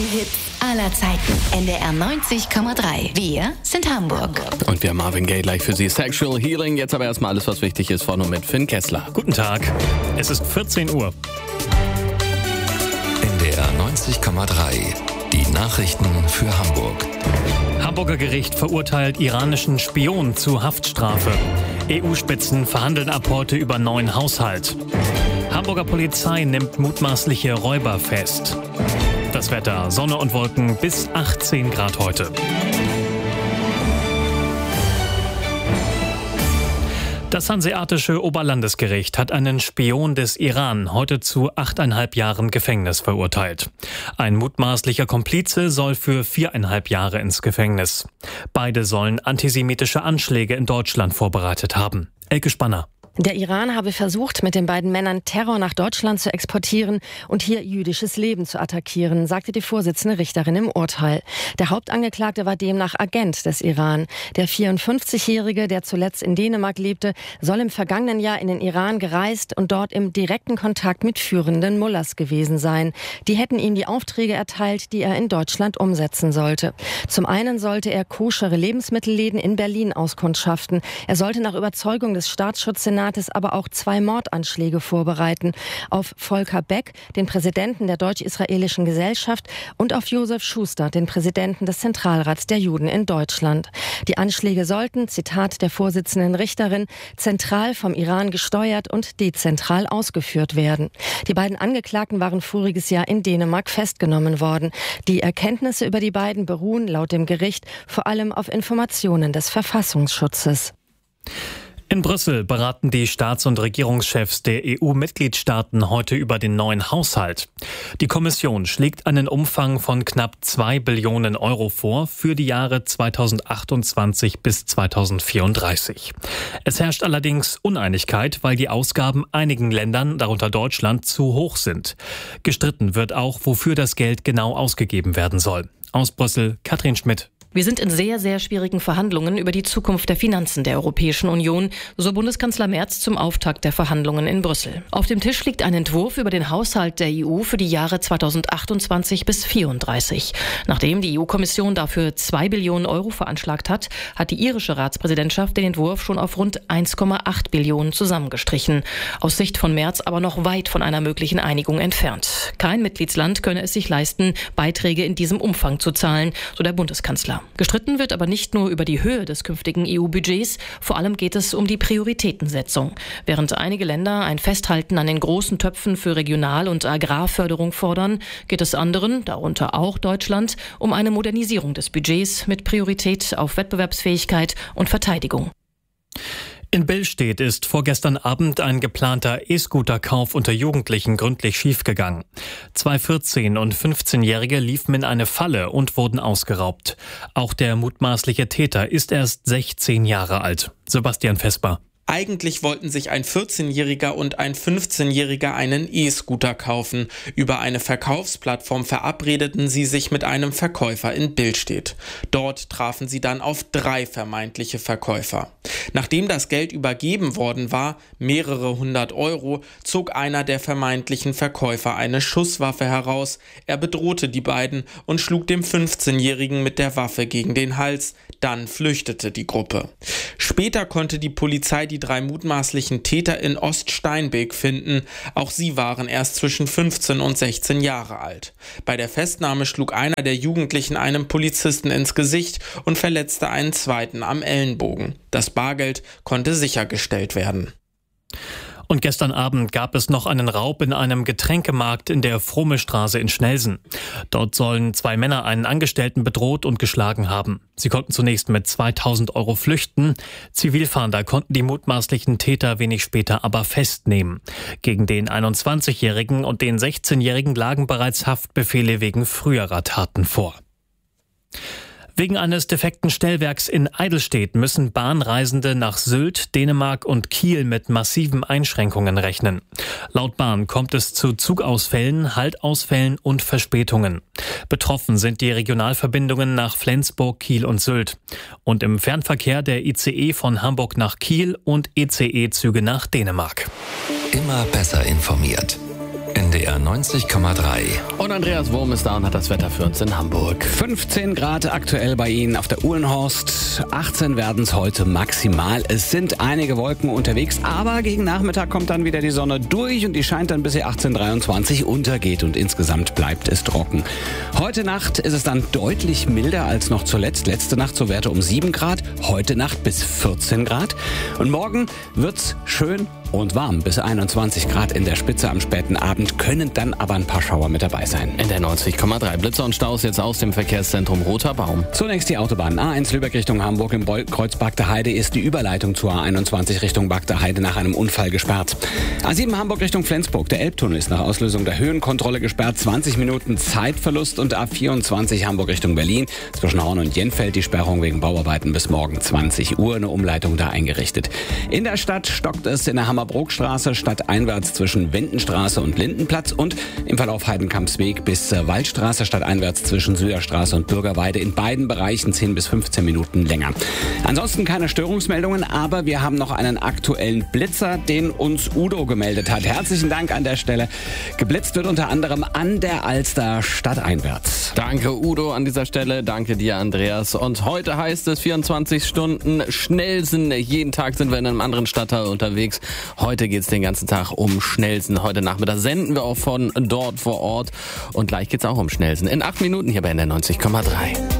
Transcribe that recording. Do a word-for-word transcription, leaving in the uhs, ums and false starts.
Hits aller Zeiten. N D R neunzig Komma drei. Wir sind Hamburg. Und wir haben Marvin Gaye gleich für Sie. Sexual Healing. Jetzt aber erstmal alles, was wichtig ist, vorne mit Finn Kessler. Guten Tag. Es ist vierzehn Uhr. N D R neunzig Komma drei. Die Nachrichten für Hamburg. Hamburger Gericht verurteilt iranischen Spion zu Haftstrafe. E U-Spitzen verhandeln ab heute über neuen Haushalt. Hamburger Polizei nimmt mutmaßliche Räuber fest. Das Wetter: Sonne und Wolken bis achtzehn Grad heute. Das Hanseatische Oberlandesgericht hat einen Spion des Iran heute zu achteinhalb Jahren Gefängnis verurteilt. Ein mutmaßlicher Komplize soll für viereinhalb Jahre ins Gefängnis. Beide sollen antisemitische Anschläge in Deutschland vorbereitet haben. Elke Spanner. Der Iran habe versucht, mit den beiden Männern Terror nach Deutschland zu exportieren und hier jüdisches Leben zu attackieren, sagte die Vorsitzende Richterin im Urteil. Der Hauptangeklagte war demnach Agent des Iran. Der vierundfünfzigjährige, der zuletzt in Dänemark lebte, soll im vergangenen Jahr in den Iran gereist und dort im direkten Kontakt mit führenden Mullahs gewesen sein. Die hätten ihm die Aufträge erteilt, die er in Deutschland umsetzen sollte. Zum einen sollte er koschere Lebensmittelläden in Berlin auskundschaften. Er sollte nach Überzeugung des Staatsschutzsenats aber auch zwei Mordanschläge vorbereiten. Auf Volker Beck, den Präsidenten der Deutsch-Israelischen Gesellschaft, und auf Josef Schuster, den Präsidenten des Zentralrats der Juden in Deutschland. Die Anschläge sollten, Zitat der Vorsitzenden Richterin, zentral vom Iran gesteuert und dezentral ausgeführt werden. Die beiden Angeklagten waren voriges Jahr in Dänemark festgenommen worden. Die Erkenntnisse über die beiden beruhen laut dem Gericht vor allem auf Informationen des Verfassungsschutzes. In Brüssel beraten die Staats- und Regierungschefs der E U-Mitgliedstaaten heute über den neuen Haushalt. Die Kommission schlägt einen Umfang von knapp zwei Billionen Euro vor für die Jahre zweitausendachtundzwanzig bis zweitausendvierunddreißig. Es herrscht allerdings Uneinigkeit, weil die Ausgaben einigen Ländern, darunter Deutschland, zu hoch sind. Gestritten wird auch, wofür das Geld genau ausgegeben werden soll. Aus Brüssel, Katrin Schmidt. Wir sind in sehr, sehr schwierigen Verhandlungen über die Zukunft der Finanzen der Europäischen Union, so Bundeskanzler Merz zum Auftakt der Verhandlungen in Brüssel. Auf dem Tisch liegt ein Entwurf über den Haushalt der E U für die Jahre zweitausendachtundzwanzig bis vierunddreißig. Nachdem die E U-Kommission dafür zwei Billionen Euro veranschlagt hat, hat die irische Ratspräsidentschaft den Entwurf schon auf rund eins Komma acht Billionen zusammengestrichen. Aus Sicht von Merz aber noch weit von einer möglichen Einigung entfernt. Kein Mitgliedsland könne es sich leisten, Beiträge in diesem Umfang zu zahlen, so der Bundeskanzler. Gestritten wird aber nicht nur über die Höhe des künftigen E U-Budgets, vor allem geht es um die Prioritätensetzung. Während einige Länder ein Festhalten an den großen Töpfen für Regional- und Agrarförderung fordern, geht es anderen, darunter auch Deutschland, um eine Modernisierung des Budgets mit Priorität auf Wettbewerbsfähigkeit und Verteidigung. In Billstedt ist vorgestern Abend ein geplanter E-Scooter-Kauf unter Jugendlichen gründlich schiefgegangen. Zwei vierzehn- und fünfzehnjährige liefen in eine Falle und wurden ausgeraubt. Auch der mutmaßliche Täter ist erst sechzehn Jahre alt. Sebastian Vesper. Eigentlich wollten sich ein vierzehnjähriger und ein fünfzehnjähriger einen E-Scooter kaufen. Über eine Verkaufsplattform verabredeten sie sich mit einem Verkäufer in Billstedt. Dort trafen sie dann auf drei vermeintliche Verkäufer. Nachdem das Geld übergeben worden war, mehrere hundert Euro, zog einer der vermeintlichen Verkäufer eine Schusswaffe heraus. Er bedrohte die beiden und schlug dem fünfzehnjährigen mit der Waffe gegen den Hals. Dann flüchtete die Gruppe. Später konnte die Polizei die drei mutmaßlichen Täter in Oststeinbeek finden. Auch sie waren erst zwischen fünfzehn und sechzehn Jahre alt. Bei der Festnahme schlug einer der Jugendlichen einem Polizisten ins Gesicht und verletzte einen zweiten am Ellenbogen. Das Bargeld konnte sichergestellt werden. Und gestern Abend gab es noch einen Raub in einem Getränkemarkt in der Frohmestraße in Schnelsen. Dort sollen zwei Männer einen Angestellten bedroht und geschlagen haben. Sie konnten zunächst mit zweitausend Euro flüchten. Zivilfahnder konnten die mutmaßlichen Täter wenig später aber festnehmen. Gegen den einundzwanzigjährigen und den sechzehnjährigen lagen bereits Haftbefehle wegen früherer Taten vor. Wegen eines defekten Stellwerks in Eidelstedt müssen Bahnreisende nach Sylt, Dänemark und Kiel mit massiven Einschränkungen rechnen. Laut Bahn kommt es zu Zugausfällen, Haltausfällen und Verspätungen. Betroffen sind die Regionalverbindungen nach Flensburg, Kiel und Sylt. Und im Fernverkehr der I C E von Hamburg nach Kiel und E C E-Züge nach Dänemark. Immer besser informiert. N N D R neunzig Komma drei. Und Andreas Wurm ist da und hat das Wetter für uns in Hamburg. fünfzehn Grad aktuell bei Ihnen auf der Uhlenhorst. achtzehn werden es heute maximal. Es sind einige Wolken unterwegs, aber gegen Nachmittag kommt dann wieder die Sonne durch und die scheint dann bis sie achtzehn Uhr dreiundzwanzig untergeht und insgesamt bleibt es trocken. Heute Nacht ist es dann deutlich milder als noch zuletzt. Letzte Nacht so Werte um sieben Grad, heute Nacht bis vierzehn Grad. Und morgen wird's schön und warm bis einundzwanzig Grad in der Spitze am späten Abend, können dann aber ein paar Schauer mit dabei sein. In der neunzig Komma drei. Blitzer und Staus jetzt aus dem Verkehrszentrum Roter Baum. Zunächst die Autobahn A eins Lübeck Richtung Hamburg. Im Kreuz Bagde Heide ist die Überleitung zur A einundzwanzig Richtung Bagde Heide nach einem Unfall gesperrt. A sieben Hamburg Richtung Flensburg. Der Elbtunnel ist nach Auslösung der Höhenkontrolle gesperrt. zwanzig Minuten Zeitverlust. Und A vierundzwanzig Hamburg Richtung Berlin. Zwischen Horn und Jenfeld die Sperrung wegen Bauarbeiten bis morgen zwanzig Uhr. Eine Umleitung da eingerichtet. In der Stadt stockt es in der Hammerbrookstraße stadteinwärts zwischen Wendenstraße und Lindenplatz und im Verlauf Heidenkampsweg bis Waldstraße stadteinwärts zwischen Süderstraße und Bürgerweide. In beiden Bereichen zehn bis fünfzehn Minuten länger. Ansonsten keine Störungsmeldungen, aber wir haben noch einen aktuellen Blitzer, den uns Udo gemeldet hat. Herzlichen Dank an der Stelle. Geblitzt wird unter anderem an der Alster stadteinwärts. Danke Udo an dieser Stelle, danke dir Andreas. Und heute heißt es vierundzwanzig Stunden Schnellsen. Jeden Tag sind wir in einem anderen Stadtteil unterwegs. Heute geht es den ganzen Tag um Schnellsen. Heute Nachmittag senden wir auch von dort vor Ort. Und gleich geht es auch um Schnellsen. In acht Minuten hier bei N D R neunzig Komma drei.